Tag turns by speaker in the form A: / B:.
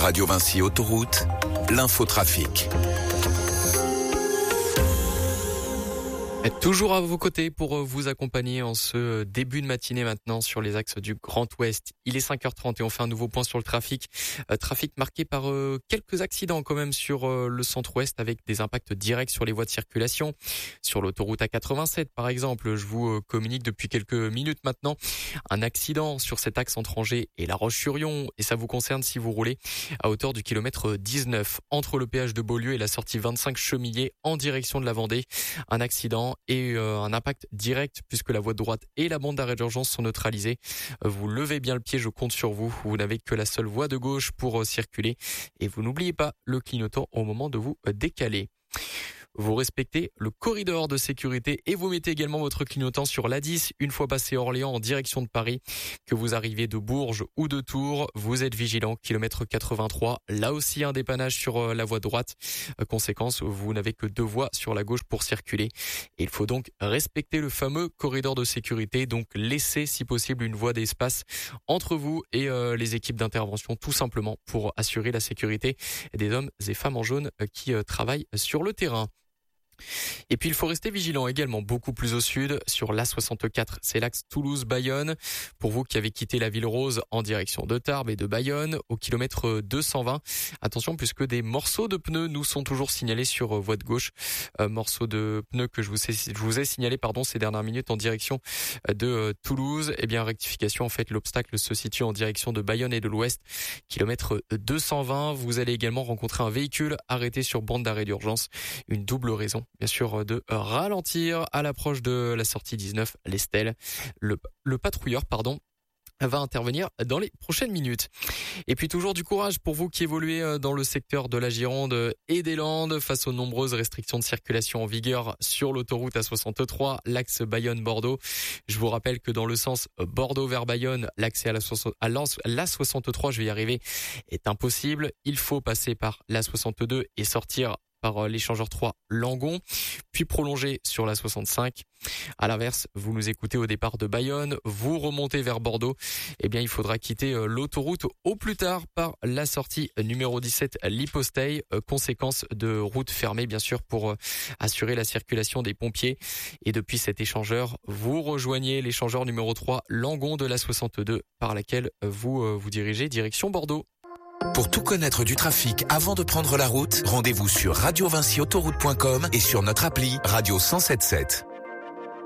A: Radio Vinci Autoroute, l'infotrafic.
B: Toujours à vos côtés pour vous accompagner en ce début de matinée maintenant sur les axes du Grand Ouest. Il est 5h30 et on fait un nouveau point sur le trafic. Trafic marqué par quelques accidents quand même sur le centre-ouest avec des impacts directs sur les voies de circulation. Sur l'autoroute A87 par exemple, je vous communique depuis quelques minutes maintenant un accident sur cet axe entre Angers et La Roche-sur-Yon. Et ça vous concerne si vous roulez à hauteur du kilomètre 19 entre le péage de Beaulieu et la sortie 25 Chemillé en direction de la Vendée. Un accident et un impact direct puisque la voie de droite et la bande d'arrêt d'urgence sont neutralisées. Vous levez bien le pied, je compte sur vous. Vous n'avez que la seule voie de gauche pour circuler et vous n'oubliez pas le clignotant au moment de vous décaler. Vous respectez le corridor de sécurité et vous mettez également votre clignotant sur l'A10 une fois passé Orléans en direction de Paris. Que vous arrivez de Bourges ou de Tours, vous êtes vigilant, kilomètre 83. Là aussi un dépannage sur la voie droite. Conséquence, vous n'avez que deux voies sur la gauche pour circuler. Et il faut donc respecter le fameux corridor de sécurité, donc laisser si possible une voie d'espace entre vous et les équipes d'intervention tout simplement pour assurer la sécurité des hommes et femmes en jaune qui travaillent sur le terrain. Et puis il faut rester vigilant également beaucoup plus au sud sur l'A64, c'est l'axe Toulouse-Bayonne. Pour vous qui avez quitté la ville rose en direction de Tarbes et de Bayonne au kilomètre 220, attention puisque des morceaux de pneus nous sont toujours signalés sur voie de gauche. Morceaux de pneus que je vous ai signalé ces dernières minutes en direction de Toulouse. Eh bien rectification, en fait l'obstacle se situe en direction de Bayonne et de l'Ouest, kilomètre 220. Vous allez également rencontrer un véhicule arrêté sur bande d'arrêt d'urgence, une double raison bien sûr de ralentir à l'approche de la sortie 19 l'Estelle. Le patrouilleur va intervenir dans les prochaines minutes. Et puis toujours du courage pour vous qui évoluez dans le secteur de la Gironde et des Landes face aux nombreuses restrictions de circulation en vigueur sur l'autoroute A63, l'axe Bayonne-Bordeaux. Je vous rappelle que dans le sens Bordeaux vers Bayonne, l'accès à l'A63, je vais y arriver, est impossible. Il faut passer par l'A62 et sortir par l'échangeur 3 Langon, puis prolonger sur la 65. À l'inverse, vous nous écoutez au départ de Bayonne, vous remontez vers Bordeaux, eh bien il faudra quitter l'autoroute au plus tard par la sortie numéro 17 Liposteil, conséquence de route fermée bien sûr pour assurer la circulation des pompiers. Et depuis cet échangeur, vous rejoignez l'échangeur numéro 3 Langon de la 62 par laquelle vous vous dirigez direction Bordeaux.
A: Pour tout connaître du trafic avant de prendre la route, rendez-vous sur radiovinciautoroute.com et sur notre appli Radio 107.7.